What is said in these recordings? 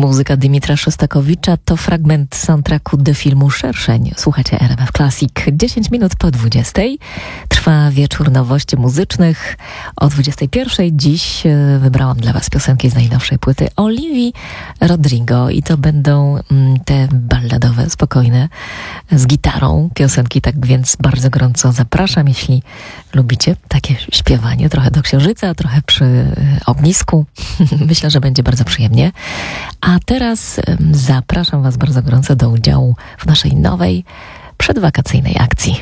Muzyka Dymitra Szostakowicza to fragment soundtracku do filmu Szerszeń. Słuchacie RMF Classic. 10 minut po 20. Trwa wieczór nowości muzycznych. O 21. dziś wybrałam dla Was piosenki z najnowszej płyty Olivii Rodrigo i to będą te balladowe, spokojne, z gitarą piosenki, tak więc bardzo gorąco zapraszam, jeśli lubicie takie śpiewanie, trochę do księżyca, trochę przy ognisku. Myślę, że będzie bardzo przyjemnie. A teraz zapraszam Was bardzo gorąco do udziału w naszej nowej, przedwakacyjnej akcji.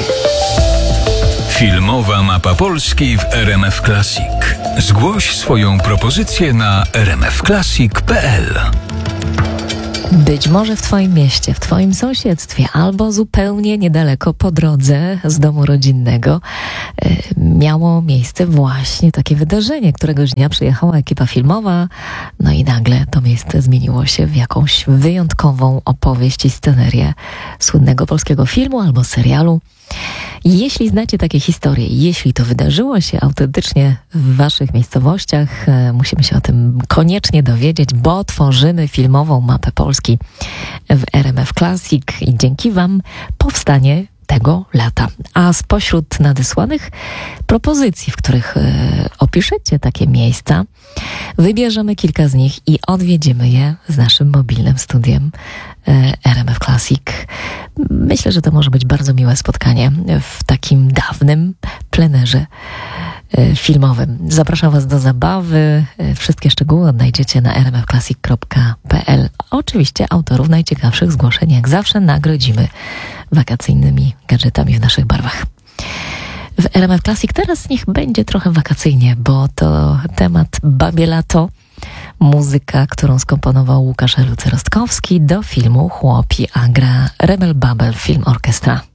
Filmowa mapa Polski w RMF Classic. Zgłoś swoją propozycję na rmfclassic.pl. Być może w Twoim mieście, w Twoim sąsiedztwie albo zupełnie niedaleko po drodze z domu rodzinnego miało miejsce właśnie takie wydarzenie. Któregoś dnia przyjechała ekipa filmowa, no i nagle to miejsce zmieniło się w jakąś wyjątkową opowieść i scenerię słynnego polskiego filmu albo serialu. Jeśli znacie takie historie, jeśli to wydarzyło się autentycznie w Waszych miejscowościach, musimy się o tym koniecznie dowiedzieć, bo tworzymy filmową mapę Polski w RMF Classic i dzięki Wam powstanie tego lata. A spośród nadesłanych propozycji, w których opiszecie takie miejsca, wybierzemy kilka z nich i odwiedzimy je z naszym mobilnym studiem RMF Classic. Myślę, że to może być bardzo miłe spotkanie w takim dawnym plenerze filmowym. Zapraszam Was do zabawy. Wszystkie szczegóły odnajdziecie na rmfclassic.pl. Oczywiście autorów najciekawszych zgłoszeń, jak zawsze, nagrodzimy wakacyjnymi gadżetami w naszych barwach. W RMF Classic teraz niech będzie trochę wakacyjnie, bo to temat Babie Lato, muzyka, którą skomponował Łukasz Elucy-Rostkowski do filmu Chłopi, a gra Rebel Babel Film Orchestra.